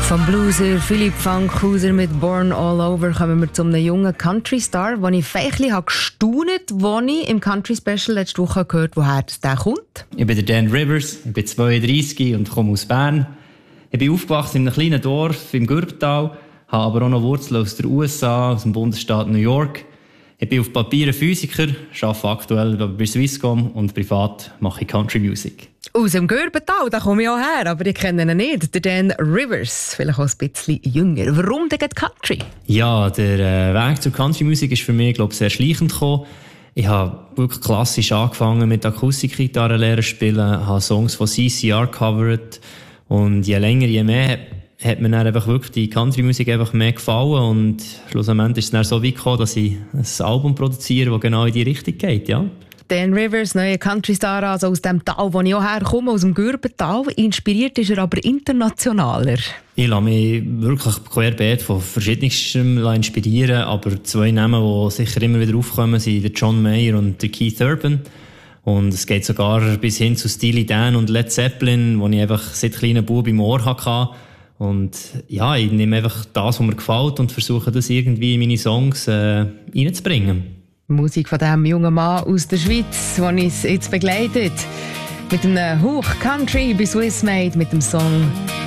Vom Blueser Philipp Fankhauser mit «Born All Over» kommen wir zu einem jungen Country-Star, den ich feindlich gestaunt habe, als ich im Country-Special letzte Woche gehört habe, woher der kommt. Ich bin der Dan Rivers, ich bin 32 und komme aus Bern. Ich bin aufgewachsen in einem kleinen Dorf im Gürbetal, habe aber auch noch Wurzeln aus den USA, aus dem Bundesstaat New York. Ich bin auf Papier ein Physiker, arbeite aktuell bei Swisscom und privat mache ich Country Music. Aus dem Gürbetal, da komme ich auch her, aber ich kenne ihn nicht. Der Dan Rivers, vielleicht auch ein bisschen jünger. Warum denn Country? Ja, der Weg zur Country Music ist für mich, glaube ich, sehr schleichend gekommen. Ich habe wirklich klassisch angefangen mit Akustikgitarre lernen spielen, habe Songs von CCR covered und je länger, je mehr hat mir dann einfach wirklich die Country-Musik einfach mehr gefallen und schlussendlich ist es dann so weit gekommen, dass ich ein Album produziere, das genau in die Richtung geht, ja. Dan Rivers, neuer Country-Star, also aus dem Tal, wo ich auch herkomme, aus dem Gürbetal. Inspiriert ist er aber internationaler. Ich lasse mich wirklich querbeet von verschiedenstem inspirieren, aber zwei Namen, die sicher immer wieder aufkommen, sind der John Mayer und der Keith Urban. Und es geht sogar bis hin zu Steely Dan und Led Zeppelin, wo ich einfach seit kleinen Bub im Ohr hatte. Und ja, ich nehme einfach das, was mir gefällt und versuche das irgendwie in meine Songs reinzubringen. Musik von diesem jungen Mann aus der Schweiz, der uns jetzt begleitet. Mit einem Hauch Country bis Swiss Made mit dem Song